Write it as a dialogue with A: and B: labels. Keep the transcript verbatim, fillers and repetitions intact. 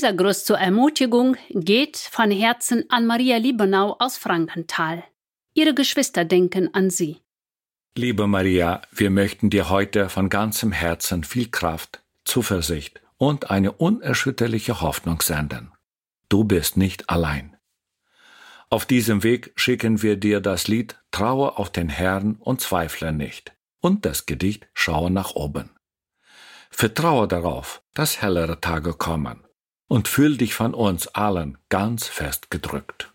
A: Dieser Gruß zur Ermutigung geht von Herzen an Maria Liebenau aus Frankenthal. Ihre Geschwister denken an sie.
B: Liebe Maria, wir möchten dir heute von ganzem Herzen viel Kraft, Zuversicht und eine unerschütterliche Hoffnung senden. Du bist nicht allein. Auf diesem Weg schicken wir dir das Lied Traue auf den Herrn und zweifle nicht und das Gedicht Schaue nach oben. Vertraue darauf, dass hellere Tage kommen und fühl dich von uns allen ganz fest gedrückt.